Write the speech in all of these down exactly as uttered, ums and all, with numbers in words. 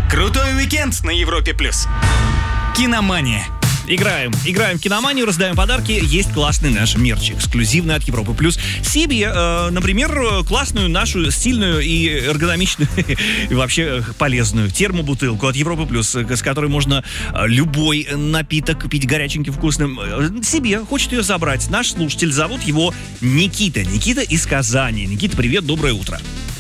Крутой уикенд на Европе плюс. Киномания. Играем. Играем в киноманию, раздаем подарки. Есть классный наш мерч, эксклюзивный от Европы плюс. Себе, э, например, классную нашу стильную и эргономичную и вообще полезную термобутылку от Европы плюс, с которой можно любой напиток пить горяченьким, вкусным. Себе хочет ее забрать наш слушатель. Зовут его Никита. Никита из Казани. Никита, привет, доброе утро.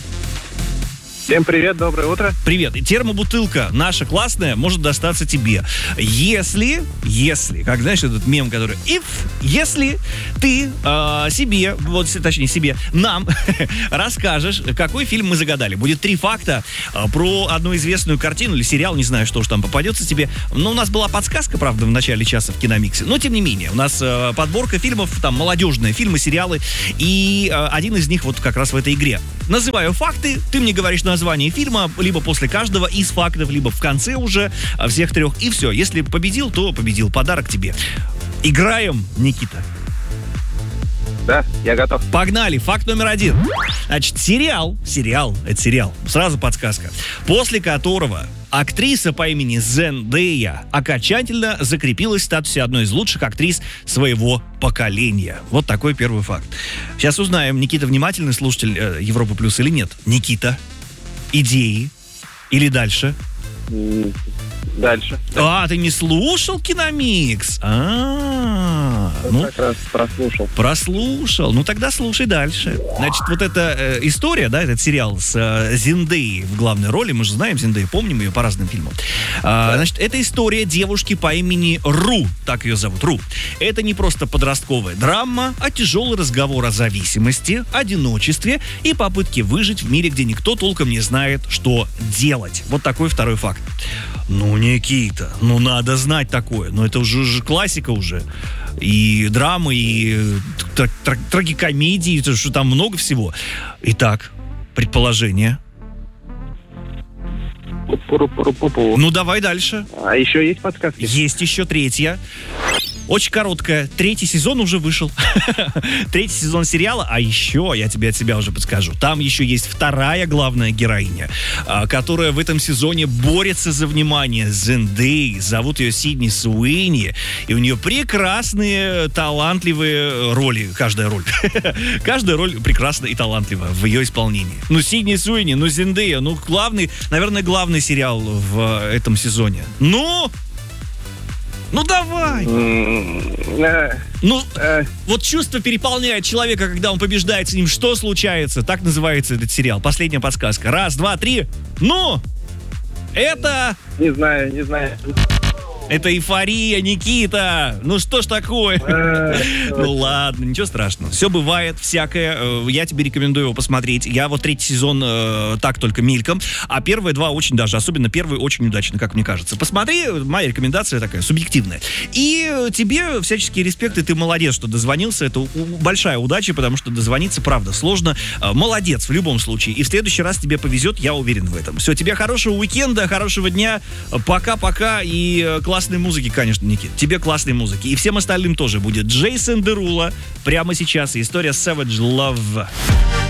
Всем привет, доброе утро. Привет. И термобутылка наша классная может достаться тебе. Если, если, как знаешь этот мем, который if, если ты э, себе, вот точнее себе, нам расскажешь, какой фильм мы загадали. Будет три факта э, про одну известную картину или сериал, не знаю, что уж там попадется тебе. Но у нас была подсказка, правда, в начале часа в Киномиксе. Но тем не менее, у нас э, подборка фильмов, там молодежные фильмы, сериалы. И э, один из них вот как раз в этой игре. Называю факты, ты мне говоришь название фильма, либо после каждого из фактов, либо в конце уже всех трех, и все. Если победил, то победил. Подарок тебе. Играем, Никита. Да, я готов. Погнали. Факт номер один. Значит, сериал, сериал, это сериал, сразу подсказка, после которого актриса по имени Зендея окончательно закрепилась в статусе одной из лучших актрис своего поколения. Вот такой первый факт. Сейчас узнаем, Никита внимательный слушатель э, Европы плюс или нет. Никита, идеи или дальше? Дальше. А, ты не слушал Киномикс? А, ну, как раз прослушал. Прослушал. Ну, тогда слушай дальше. Значит, вот эта э, история, да, этот сериал с э, Зендеей в главной роли, мы же знаем Зендею, помним ее по разным фильмам. А, значит, это история девушки по имени Ру, так ее зовут, Ру. Это не просто подростковая драма, а тяжелый разговор о зависимости, одиночестве и попытке выжить в мире, где никто толком не знает, что делать. Вот такой второй факт. Ну, Никита, ну надо знать такое. Ну это уже, уже классика уже. И драмы, и тр- тр- трагикомедии, это что там много всего. Итак, предположение. Пу-пу-пу-пу-пу. Ну давай дальше. А еще есть подсказки? Есть еще третья. Очень короткая. Третий сезон уже вышел. Третий сезон сериала. А еще, я тебе от себя уже подскажу, там еще есть вторая главная героиня, которая в этом сезоне борется за внимание Зендеи. Зовут ее Сидни Суэйни. И у нее прекрасные, талантливые роли. Каждая роль. Каждая роль прекрасна и талантлива в ее исполнении. Ну, Сидни Суэйни, ну, Зендея. Ну, главный, наверное, главный сериал в этом сезоне. Ну... Ну давай! Ну, вот чувство переполняет человека, когда он побеждает с ним. Что случается? Так называется этот сериал. Последняя подсказка. Раз, два, три. Ну! Это... Не знаю, не знаю. Это эйфория, Никита! Ну что ж такое? Ну ладно, ничего страшного. Все бывает, всякое. Я тебе рекомендую его посмотреть. Я вот третий сезон э, так только мельком, а первые два очень даже, особенно первый очень удачно, как мне кажется. Посмотри, моя рекомендация такая, субъективная. И тебе всяческие респекты, ты молодец, что дозвонился. Это большая удача, потому что дозвониться, правда, сложно. Молодец в любом случае. И в следующий раз тебе повезет, я уверен в этом. Все, тебе хорошего уикенда, хорошего дня. Пока-пока и классного классной музыки, конечно, Никит. Тебе классной музыки. И всем остальным тоже будет. Джейсон Дерула прямо сейчас. История Savage Love.